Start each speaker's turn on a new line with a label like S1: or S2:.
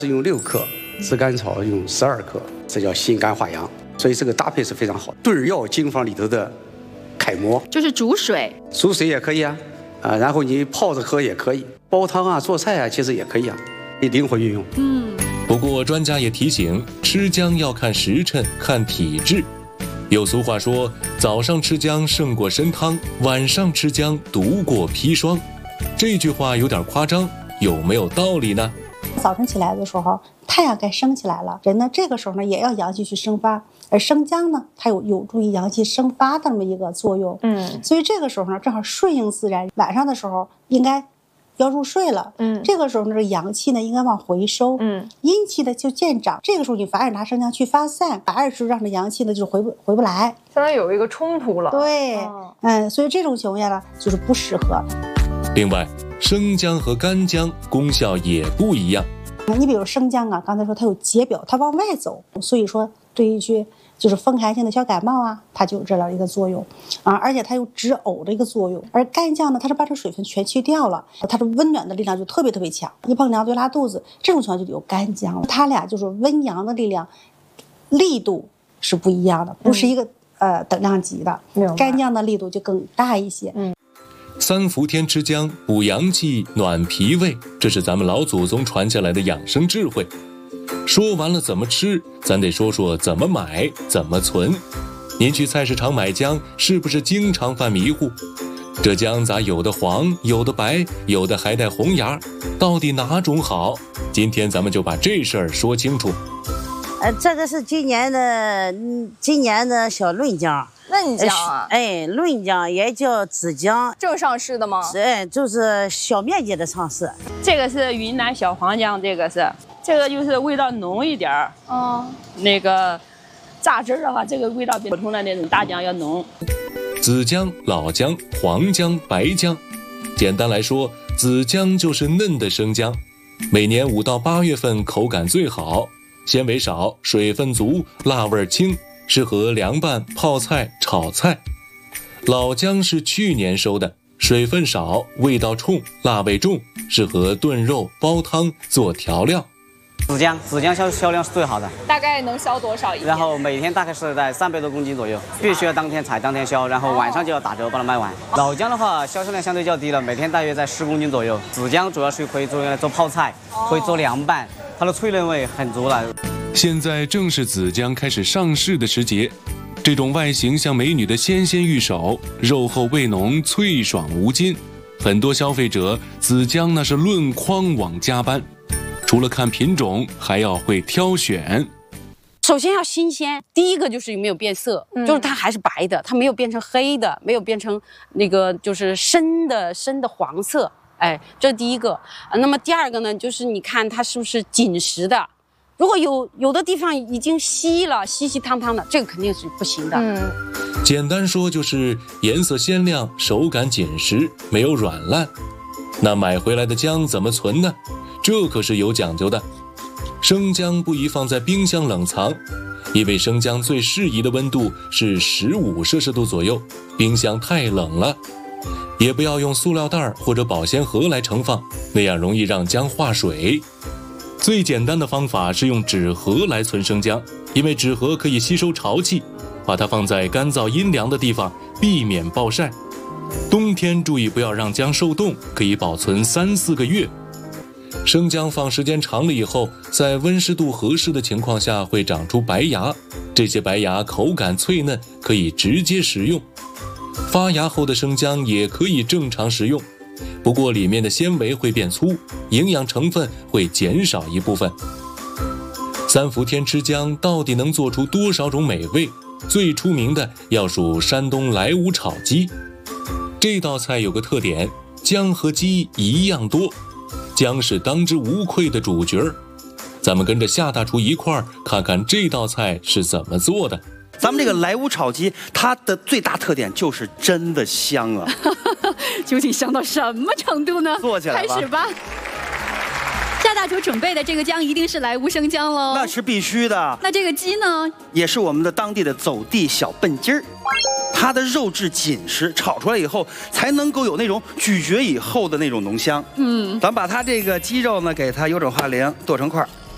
S1: 是用6克，炙甘草用12克，这叫心肝化阳，所以这个搭配是非常好。炖药经方里头的楷模，
S2: 就是煮水，
S1: 煮水也可以啊，然后你泡着喝也可以，煲汤啊、做菜啊，其实也可以啊，你灵活运用。
S3: 不过专家也提醒，吃姜要看时辰、看体质。有俗话说，早上吃姜胜过参汤，晚上吃姜毒过砒霜。这句话有点夸张，有没有道理呢？
S4: 早晨起来的时候，太阳该升起来了，人呢这个时候呢也要阳气去生发，而生姜呢，它有助于阳气生发的这么一个作用。所以这个时候呢，正好顺应自然，晚上的时候应该要入睡了。这个时候呢，这阳气呢应该往回收，阴气呢就见长。这个时候你反而拿生姜去发散，反而是让这阳气呢就回不来，
S5: 相当于有一个冲突了。
S4: 对，所以这种情况下呢，就是不适合。
S3: 另外，生姜和干姜功效也不一样。
S4: 你比如生姜啊，刚才说它有解表，它往外走，所以说对于一些就是风寒性的小感冒啊，它就有这样一个作用啊，而且它有止呕的一个作用。而干姜呢，它是把这水分全去掉了，它的温暖的力量就特别强，一碰凉就拉肚子，这种情况就有干姜了。它俩就是温阳的力量，力度是不一样的，不是一个等量级的。干姜的力度就更大一些。
S3: 三伏天吃姜，补阳气、暖脾胃，这是咱们老祖宗传下来的养生智慧。说完了怎么吃，咱得说说怎么买、怎么存。您去菜市场买姜，是不是经常犯迷糊？这姜咋有的黄，有的白，有的还带红芽，到底哪种好？今天咱们就把这事儿说清楚。
S6: 这个是今年的小嫩姜。
S5: 嫩姜啊，
S6: 嫩姜也叫紫姜，
S5: 正上市的吗？
S6: 就是小面积的上市。
S7: 这个是云南小黄姜，这个就是味道浓一点儿。那个榨汁的话，这个味道比普通的那种大姜要浓。
S3: 紫姜、老姜、黄姜、白姜，简单来说，紫姜就是嫩的生姜，每年5到8月份口感最好，纤维少，水分足，辣味轻。适合凉拌、泡菜、炒菜。老姜是去年收的，水分少，味道冲，辣味重，适合炖肉、煲汤、做调料。
S8: 紫姜销量是最好的，
S5: 大概能销多少一天？
S8: 然后每天大概是在300多公斤左右，必须要当天采当天销，然后晚上就要打折把它卖完。老姜的话销售量相对较低了，每天大约在10公斤左右。紫姜主要是可以用来做泡菜，可以做凉拌，它的脆嫩味很足了。
S3: 现在正是紫姜开始上市的时节，这种外形像美女的纤纤玉手，肉厚味浓，脆爽无筋。很多消费者紫姜那是论筐往家搬，除了看品种，还要会挑选。
S9: 首先要新鲜，第一个就是有没有变色，就是它还是白的，它没有变成黑的，没有变成那个就是深的黄色，这是第一个。那么第二个呢，就是你看它是不是紧实的。如果有的地方已经稀了，稀汤的，这个肯定是不行的。
S3: 简单说就是颜色鲜亮，手感紧实，没有软烂。那买回来的姜怎么存呢？这可是有讲究的。生姜不宜放在冰箱冷藏，因为生姜最适宜的温度是15摄氏度左右，冰箱太冷了。也不要用塑料袋或者保鲜盒来盛放，那样容易让姜化水。最简单的方法是用纸盒来存生姜，因为纸盒可以吸收潮气，把它放在干燥阴凉的地方，避免暴晒。冬天注意不要让姜受冻，可以保存3、4个月。生姜放时间长了以后，在温湿度合适的情况下会长出白芽，这些白芽口感脆嫩，可以直接食用。发芽后的生姜也可以正常食用，不过里面的纤维会变粗，营养成分会减少一部分。三伏天吃姜到底能做出多少种美味？最出名的要数山东莱芜炒鸡。这道菜有个特点，姜和鸡一样多，姜是当之无愧的主角。咱们跟着夏大厨一块儿看看这道菜是怎么做的。
S10: 咱们这个莱芜炒鸡，它的最大特点就是真的香啊！
S2: 究竟香到什么程度呢？
S10: 做起来吧，
S2: 开始吧。夏大厨准备的这个姜一定是莱芜生姜喽，
S10: 那是必须的。
S2: 那这个鸡呢，也
S10: 是我们的当地的走地小笨鸡儿，它的肉质紧实，炒出来以后才能够有那种咀嚼以后的那种浓香。咱把它这个鸡肉呢，给它油整化零，剁成块，